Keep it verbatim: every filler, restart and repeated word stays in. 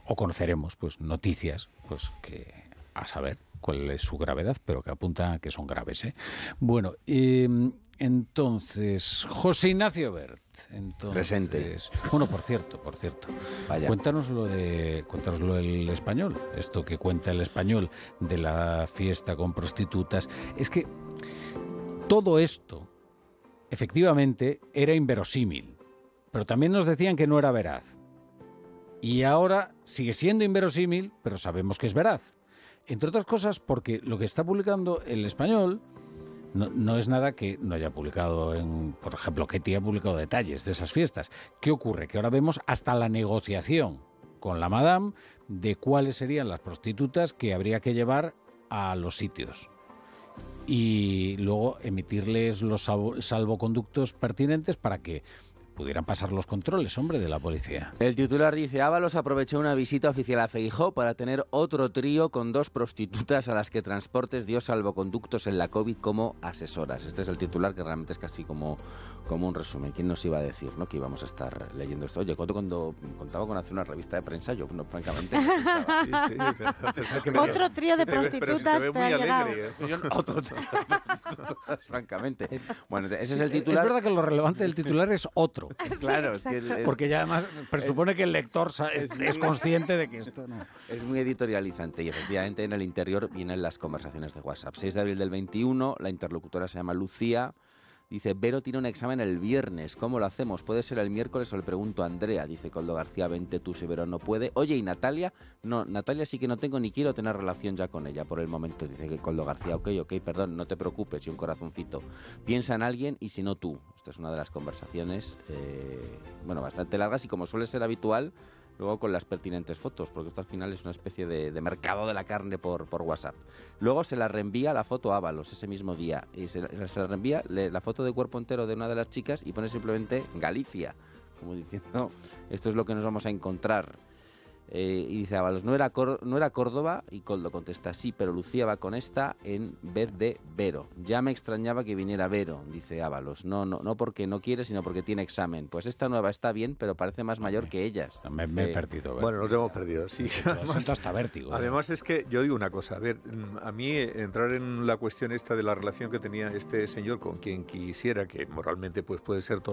o conoceremos pues noticias pues que a saber cuál es su gravedad, pero que apuntan a que son graves, ¿eh? Bueno, eh, entonces, José Ignacio Bert. Entonces, presente. Bueno, por cierto, por cierto. Vaya. Cuéntanos lo de, cuéntanos lo del Español. Esto que cuenta el Español de la fiesta con prostitutas. Es que todo esto, efectivamente, era inverosímil. Pero también nos decían que no era veraz. Y ahora sigue siendo inverosímil, pero sabemos que es veraz. Entre otras cosas porque lo que está publicando el Español no, no es nada que no haya publicado, en, por ejemplo, Ketty ha publicado detalles de esas fiestas. ¿Qué ocurre? Que ahora vemos hasta la negociación con la Madame de cuáles serían las prostitutas que habría que llevar a los sitios. Y luego emitirles los salvo, salvoconductos pertinentes para que pudieran pasar los controles, hombre, de la policía. El titular dice: Ábalos aprovechó una visita oficial a Feijóo para tener otro trío con dos prostitutas a las que Transportes dio salvoconductos en la COVID como asesoras. Este es el titular, que realmente es casi como, como un resumen. ¿Quién nos iba a decir, no, que íbamos a estar leyendo esto? Oye, cuando, cuando contaba con hacer una revista de prensa, yo, no, francamente, no pensaba. Sí, sí, pero, otro trío de prostitutas te, te ha llegado. Yo, otro trío de prostitutas, francamente. Bueno, ese es el titular. Es verdad que lo relevante del titular es otro. Claro, sí, es que es, porque ya además presupone es, que el lector es, es, es consciente de que esto no... Es muy editorializante y efectivamente en el interior vienen las conversaciones de WhatsApp. seis de abril del veintiuno, la interlocutora se llama Lucía. Dice: Vero tiene un examen el viernes, ¿cómo lo hacemos? ¿Puede ser el miércoles o le pregunto a Andrea? Dice Coldo García: vente tú si Vero no puede. Oye, ¿y Natalia? No, Natalia sí que no tengo ni quiero tener relación ya con ella por el momento. Dice que Coldo García: ok, ok, perdón, no te preocupes, y un corazoncito. Piensa en alguien y si no tú. Esta es una de las conversaciones, eh, bueno, bastante largas y, como suele ser habitual, luego con las pertinentes fotos, porque esto al final es una especie de, de mercado de la carne por, por WhatsApp. Luego se la reenvía la foto a Ábalos ese mismo día, y se, se la reenvía le, la foto de cuerpo entero de una de las chicas y pone simplemente Galicia, como diciendo, esto es lo que nos vamos a encontrar. Eh, y dice Ábalos: no era, Cor- no era Córdoba, y Coldo contesta: sí, pero Lucía va con esta en vez de Vero. Ya me extrañaba que viniera Vero, dice Ábalos. No, no, no porque no quiere, sino porque tiene examen. Pues esta nueva está bien, pero parece más mayor que ellas. Me, me he perdido. Vértigo. Bueno, nos hemos perdido, sí. Además, hasta vértigo. Además, es que yo digo una cosa. A ver, a mí entrar en la cuestión esta de la relación que tenía este señor con quien quisiera, que moralmente pues puede ser todo